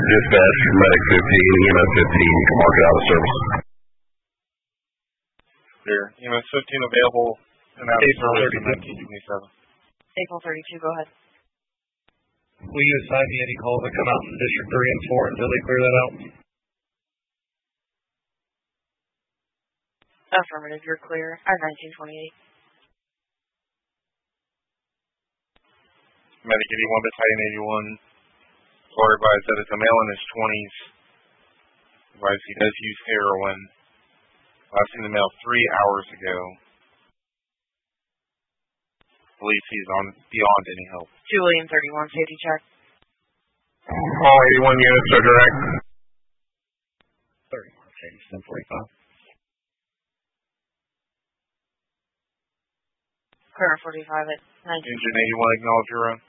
dispatch, medic 15, EMS 15, you can mark it out of service. Clear. EMS 15 available and out of service in 1927. April 32, go ahead. Will you assign me any calls that come out from District 3 and 4 until they clear that out? Affirmative, you're clear. At 1928. Medic 81, Battalion 81. Floor advised that it's a male in his 20s. Advised he does use heroin. Last seen the male 3 hours ago. Believes he's on beyond any help. Julian 31, safety check. All 81 units are direct. 31, okay, 1045. Clear 45 at 19. Engine 81, acknowledge your own.